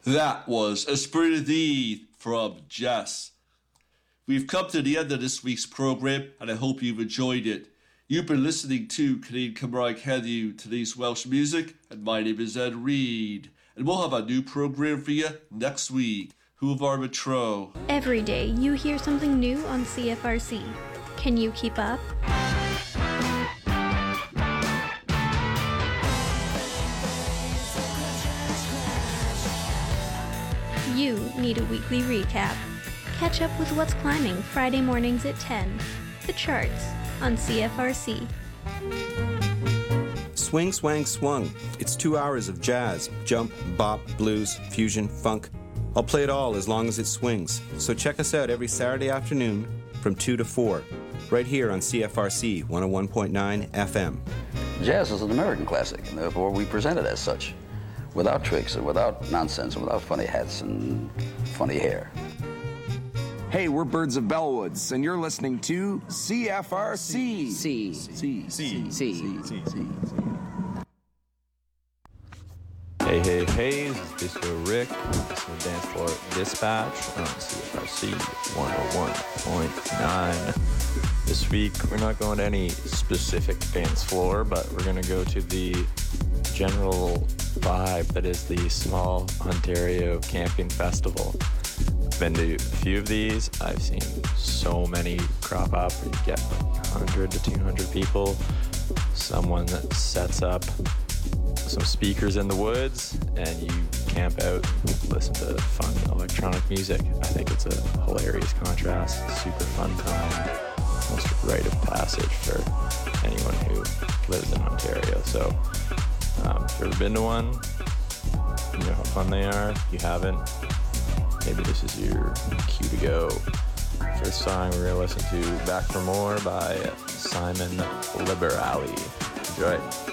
That was Esprit de Thee from Jess. We've come to the end of this week's program, and I hope you've enjoyed it. You've been listening to Canadian Cymraeg Heddiw, today's Welsh music, and my name is Ed Reed. And we'll have a new program for you next week. Hwyl am tro. Every day you hear something new on CFRC. Can you keep up? You need a weekly recap. Catch up with what's climbing Friday mornings at 10. The charts on CFRC. Swing, swang, swung. It's 2 hours of jazz, jump, bop, blues, fusion, funk. I'll play it all as long as it swings. So check us out every Saturday afternoon from 2 to 4, right here on CFRC 101.9 FM. Jazz is an American classic, and therefore we present it as such, without tricks and without nonsense and without funny hats and funny hair. Hey, we're Birds of Bellwoods, and you're listening to CFRC. Hey, this is Disco Rick. This is Dance Floor Dispatch on CFRC 101.9. This week, we're not going to any specific dance floor, but we're going to go to the general vibe that is the Small Ontario Camping Festival. I've been to a few of these. I've seen so many crop up. You get 100 to 200 people. Someone that sets up some speakers in the woods and you camp out and listen to fun electronic music. I think it's a hilarious contrast, super fun time, almost a rite of passage for anyone who lives in Ontario. So if you've ever been to one, you know how fun they are. If you haven't, maybe this is your cue to go. First song we're going to listen to, Back for More by Simon Liberali. Enjoy.